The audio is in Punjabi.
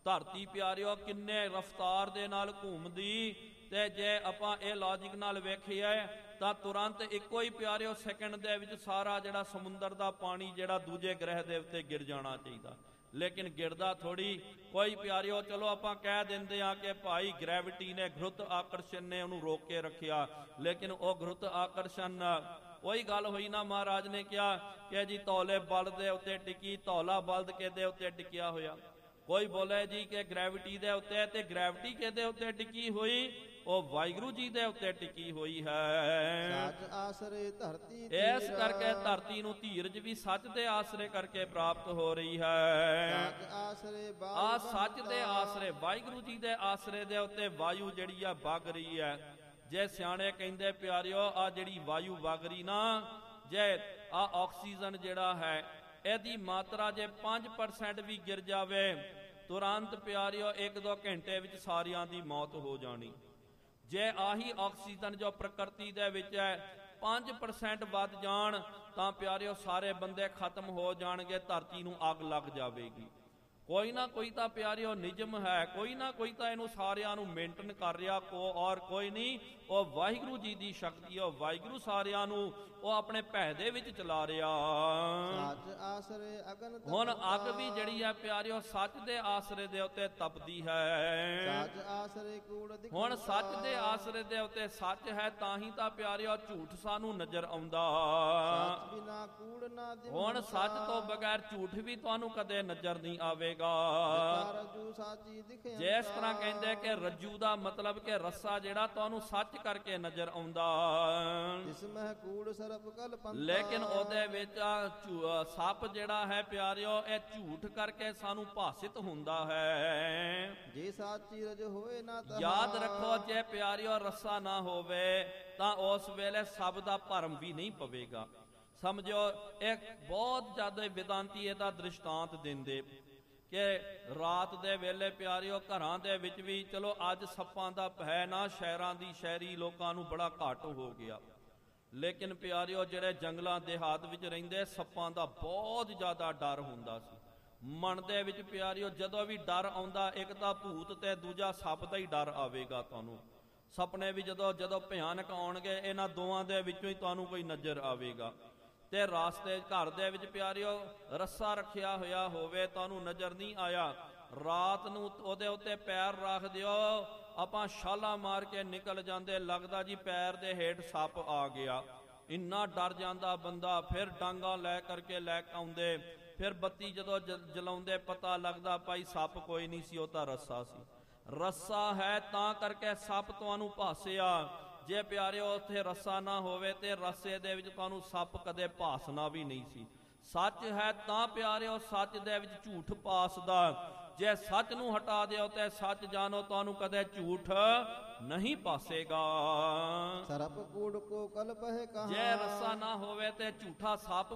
ਧਰਤੀ ਪਿਆਰਿਓ ਕਿੰਨੇ ਰਫਤਾਰ ਦੇ ਨਾਲ ਘੁੰਮਦੀ, ਤੇ ਜੇ ਆਪਾਂ ਇਹ ਲੌਜਿਕ ਨਾਲ ਵੇਖੀਏ ਤਾਂ ਤੁਰੰਤ ਇੱਕੋ ਹੀ ਪਿਆਰਿਓ ਸੈਕਿੰਡ ਦੇ ਵਿੱਚ ਸਾਰਾ ਜਿਹੜਾ ਸਮੁੰਦਰ ਦਾ ਪਾਣੀ ਜਿਹੜਾ ਦੂਜੇ ਗ੍ਰਹਿ ਦੇ ਉੱਤੇ ਗਿਰ ਜਾਣਾ ਚਾਹੀਦਾ, ਲੇਕਿਨ ਗਿਰਦਾ ਥੋੜੀ ਕੋਈ ਪਿਆਰਿਓ। ਚਲੋ ਆਪਾਂ ਕਹਿ ਦਿੰਦੇ ਆ ਕਿ ਭਾਈ ਗ੍ਰੈਵਿਟੀ ਨੇ, ਗੁਰੁੱਤ ਆਕਰਸ਼ਣ ਨੇ ਉਹਨੂੰ ਰੋਕ ਕੇ ਰੱਖਿਆ, ਲੇਕਿਨ ਉਹ ਗੁਰੁੱਤ ਆਕਰਸ਼ਣ ਉਹੀ ਗੱਲ ਹੋਈ ਨਾ, ਮਹਾਰਾਜ ਨੇ ਕਿਹਾ ਕਿ ਜੀ ਧੌਲੇ ਬਲ ਦੇ ਉੱਤੇ ਟਿਕੀ, ਧੌਲਾ ਬਲਦ ਕਿਹਦੇ ਉੱਤੇ ਟਿਕਿਆ ਹੋਇਆ। ਕੋਈ ਬੋਲੇ ਜੀ ਕਿ ਗ੍ਰੈਵਿਟੀ ਦੇ ਉੱਤੇ, ਤੇ ਗ੍ਰੈਵਿਟੀ ਕਿਹਦੇ ਉੱਤੇ ਟਿਕੀ ਹੋਈ, ਉਹ ਵਾਹਿਗੁਰੂ ਜੀ ਦੇ ਉੱਤੇ ਟਿਕੀ ਹੋਈ ਹੈ। ਸੱਚ ਆਸਰੇ ਧਰਤੀ ਇਸ ਕਰਕੇ ਧਰਤੀ ਨੂੰ ਧੀਰਜ ਵੀ ਸੱਚ ਦੇ ਆਸਰੇ ਕਰਕੇ ਪ੍ਰਾਪਤ ਹੋ ਰਹੀ ਹੈ। ਸੱਚ ਆਸਰੇ ਆ ਸੱਚ ਦੇ ਆਸਰੇ, ਵਾਹਿਗੁਰੂ ਜੀ ਦੇ ਆਸਰੇ ਦੇ ਉੱਤੇ ਵਾਯੂ ਜਿਹੜੀ ਆ ਵਗ ਰਹੀ ਹੈ। ਜੇ ਸਿਆਣੇ ਕਹਿੰਦੇ ਪਿਆਰਿਓ ਆ ਜਿਹੜੀ ਵਾਯੂ ਵਗ ਰਹੀ ਨਾ, ਜੇ ਆ ਆਕਸੀਜਨ ਜਿਹੜਾ ਹੈ ਇਹਦੀ ਮਾਤਰਾ ਜੇ 5% ਵੀ ਗਿਰ ਜਾਵੇ ਤੁਰੰਤ ਪਿਆਰਿਓ 1-2 ਘੰਟੇ ਵਿੱਚ ਸਾਰਿਆਂ ਦੀ ਮੌਤ ਹੋ ਜਾਣੀ। ਜੇ ਆਹੀ ਆਕਸੀਜਨ ਜੋ ਪ੍ਰਕਿਰਤੀ ਦੇ ਵਿੱਚ ਹੈ 5% ਵੱਧ ਜਾਣ ਤਾਂ ਪਿਆਰਿਓ ਸਾਰੇ ਬੰਦੇ ਖਤਮ ਹੋ ਜਾਣਗੇ, ਧਰਤੀ ਨੂੰ ਅੱਗ ਲੱਗ ਜਾਵੇਗੀ। ਕੋਈ ਨਾ ਕੋਈ ਤਾਂ ਪਿਆਰਿਓ ਨਿਯਮ ਹੈ, ਕੋਈ ਨਾ ਕੋਈ ਤਾਂ ਇਹਨੂੰ ਸਾਰਿਆਂ ਨੂੰ ਮੇਨਟੇਨ ਕਰ ਰਿਹਾ, ਔਰ ਕੋਈ ਨਹੀਂ, ਉਹ ਵਾਹਿਗੁਰੂ ਜੀ ਦੀ ਸ਼ਕਤੀ, ਉਹ ਵਾਹਿਗੁਰੂ ਸਾਰਿਆਂ ਨੂੰ ਉਹ ਆਪਣੇ ਭੈ ਦੇ ਵਿੱਚ ਚਲਾ ਰਿਹਾ। ਸੱਚ ਆਸਰੇ ਅਗਨ ਹੁਣ ਅੱਗ ਵੀ ਜਿਹੜੀ ਹੈ ਪਿਆਰਿਓ ਸੱਚ ਦੇ ਆਸਰੇ ਦੇ ਉੱਤੇ ਤਪਦੀ ਹੈ। ਸੱਚ ਆਸਰੇ ਕੂੜ ਦਿਖਾਉਂਦਾ, ਹੁਣ ਸੱਚ ਦੇ ਆਸਰੇ ਦੇ ਉੱਤੇ ਸੱਚ ਹੈ ਤਾਂ ਹੀ ਤਾਂ ਪਿਆਰਿਓ ਝੂਠ ਸਾਨੂੰ ਨਜ਼ਰ ਆਉਂਦਾ। ਸੱਚ ਬਿਨਾ ਕੂੜ ਨਾ ਦਿਖਾਉਂਦਾ, ਹੁਣ ਸੱਚ ਤੋਂ ਬਗੈਰ ਝੂਠ ਵੀ ਤੁਹਾਨੂੰ ਕਦੇ ਨਜ਼ਰ ਨਹੀਂ ਆਵੇਗਾ। ਰੱਜੂ ਸਾਚੀ ਦਿਖਿਆ, ਜਿਸ ਤਰ੍ਹਾਂ ਕਹਿੰਦੇ ਕਿ ਰੱਜੂ ਦਾ ਮਤਲਬ ਕਿ ਰੱਸਾ ਜਿਹੜਾ ਤੁਹਾਨੂੰ ਸੱਚ ਕਰਕੇ ਨਜ਼ਰ ਆਉਂਦਾ, ਇਸ ਮਹਿ ਕੂੜ ਸਰਪ ਕਲਪੰਤਾ, ਲੇਕਿਨ ਉਹਦੇ ਵਿੱਚ ਸੱਪ ਜਿਹੜਾ ਹੈ ਪਿਆਰਿਓ ਇਹ ਝੂਠ ਕਰਕੇ ਸਾਨੂੰ ਭਾਸਿਤ ਹੁੰਦਾ ਹੈ। ਜੇ ਸਾਚੀ ਰਜ ਹੋਏ ਨਾ ਤਹਾ, ਯਾਦ ਰੱਖੋ ਜੇ ਪਿਆਰਿਓ ਰੱਸਾ ਨਾ ਹੋਵੇ ਤਾਂ ਉਸ ਵੇਲੇ ਸਭ ਦਾ ਭਰਮ ਵੀ ਨਹੀਂ ਪਵੇਗਾ। ਸਮਝੋ ਇੱਕ ਬਹੁਤ ਜ਼ਿਆਦਾ ਵਿਦਾਂਤੀ ਇਹਦਾ ਦ੍ਰਿਸ਼ਟਾਂਤ ਦਿੰਦੇ ਕਿ ਰਾਤ ਦੇ ਵੇਲੇ ਪਿਆਰਿਓ ਘਰਾਂ ਦੇ ਵਿੱਚ ਵੀ, ਚਲੋ ਅੱਜ ਸੱਪਾਂ ਦਾ ਭੈ ਨਾ ਸ਼ਹਿਰਾਂ ਦੀ ਸ਼ਹਿਰੀ ਲੋਕਾਂ ਨੂੰ ਬੜਾ ਘੱਟ ਹੋ ਗਿਆ, ਲੇਕਿਨ ਪਿਆਰਿਓ ਜਿਹੜੇ ਜੰਗਲਾਂ ਦੇਹਾਤ ਵਿੱਚ ਰਹਿੰਦੇ ਸੱਪਾਂ ਦਾ ਬਹੁਤ ਜ਼ਿਆਦਾ ਡਰ ਹੁੰਦਾ ਸੀ। ਮਨ ਦੇ ਵਿੱਚ ਪਿਆਰਿਓ ਜਦੋਂ ਵੀ ਡਰ ਆਉਂਦਾ, ਇੱਕ ਤਾਂ ਭੂਤ ਤੇ ਦੂਜਾ ਸੱਪ ਦਾ ਹੀ ਡਰ ਆਵੇਗਾ ਤੁਹਾਨੂੰ। ਸੁਪਨੇ ਵੀ ਜਦੋਂ ਭਿਆਨਕ ਆਉਣਗੇ ਇਹਨਾਂ ਦੋਵਾਂ ਦੇ ਵਿੱਚੋਂ ਹੀ ਤੁਹਾਨੂੰ ਕੋਈ ਨਜ਼ਰ ਆਵੇਗਾ। ਤੇ ਰਾਸਤੇ ਘਰ ਦੇ ਵਿੱਚ ਪਿਆਰਿਓ ਰੱਸਾ ਰੱਖਿਆ ਹੋਇਆ ਹੋਵੇ ਤੁਹਾਨੂੰ ਨਜ਼ਰ ਨਹੀਂ ਆਇਆ, ਰਾਤ ਨੂੰ ਉਹਦੇ ਉੱਤੇ ਪੈਰ ਰੱਖ ਦਿਓ, ਆਪਾਂ ਛਾਲਾਂ ਮਾਰ ਕੇ ਨਿਕਲ ਜਾਂਦੇ, ਲੱਗਦਾ ਜੀ ਪੈਰ ਦੇ ਹੇਠ ਸੱਪ ਆ ਗਿਆ, ਇੰਨਾ ਡਰ ਜਾਂਦਾ ਬੰਦਾ। ਫਿਰ ਡਾਂਗਾ ਲੈ ਕਰਕੇ ਲੈ ਕੇ ਆਉਂਦੇ, ਫਿਰ ਬੱਤੀ ਜਦੋਂ ਜਲਾਉਂਦੇ ਪਤਾ ਲੱਗਦਾ ਭਾਈ ਸੱਪ ਕੋਈ ਨਹੀਂ ਸੀ, ਉਹ ਤਾਂ ਰੱਸਾ ਸੀ। ਰੱਸਾ ਹੈ ਤਾਂ ਕਰਕੇ ਸੱਪ ਤੁਹਾਨੂੰ ਭਾਸਿਆ, ਜੇ ਪਿਆਰਿਓ ਉੱਥੇ ਰੱਸਾ ਨਾ ਹੋਵੇ ਤੇ ਰੱਸੇ ਦੇ ਵਿੱਚ ਤੁਹਾਨੂੰ ਸੱਪ ਕਦੇ ਭਾਸਣਾ ਵੀ ਨਹੀਂ ਸੀ। ਸੱਚ ਹੈ ਤਾਂ ਪਿਆਰਿਓ ਸੱਚ ਦੇ ਵਿੱਚ ਝੂਠ ਭਾਸਦਾ, ਜੇ ਸੱਚ ਨੂੰ ਹਟਾ ਦਿਓ ਤੇ ਸੱਚ ਜਾਣੋ ਤੁਹਾਨੂੰ ਕਦੇ ਝੂਠ ਨਹੀਂ ਭਾਸੇਗਾ। ਸਰਪ ਕੂੜ ਕੋ ਕਲਪ ਹੈ ਕਹਾ, ਜੇ ਰੱਸਾ ਨਾ ਹੋਵੇ ਤੇ ਝੂਠਾ ਸੱਪ